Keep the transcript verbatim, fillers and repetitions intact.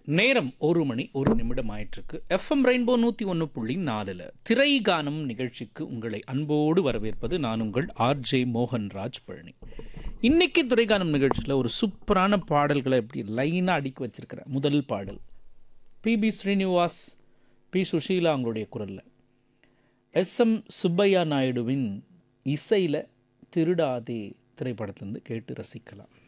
நேரம் ஒரு மணி ஒரு நிமிடம் ஆயிட்டிருக்கு. எஃப்எம் ரெயின்போ நூற்றி ஒன்று புள்ளி நாலில் திரை கானம் நிகழ்ச்சிக்கு உங்களை அன்போடு வரவேற்பது நான் உங்கள் ஆர்ஜே மோகன்ராஜ் பழனி. இன்னைக்கு திரைக்கானம் நிகழ்ச்சியில் ஒரு சூப்பரான பாடல்களை எப்படி லைனாக அடுக்கி வச்சிருக்கிறேன். முதல் பாடல் B B Srinivas, B Sushila அவங்களுடைய குரலில், எஸ் எம் சுப்பையா நாயுடுவின் இசையில் திருடாதே திரைப்படத்திலிருந்து கேட்டு ரசிக்கலாம்.